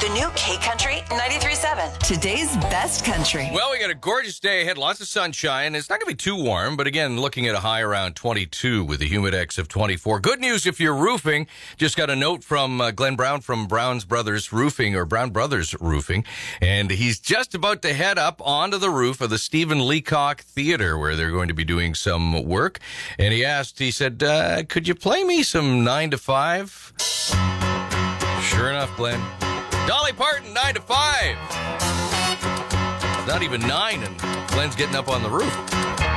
The new K Country 93.7. Today's best country. Well, we got a gorgeous day ahead, lots of sunshine. It's not going to be too warm, but again, looking at a high around 22 with a humidex of 24. Good news if you're roofing. Just got a note from Glenn Brown from Brown Brothers Roofing, and he's just about to head up onto the roof of the Stephen Leacock Theater where they're going to be doing some work. And he said, could you play me some 9 to 5? Sure enough, Glenn. Dolly Parton, 9 to 5. It's not even 9, and Glenn's getting up on the roof.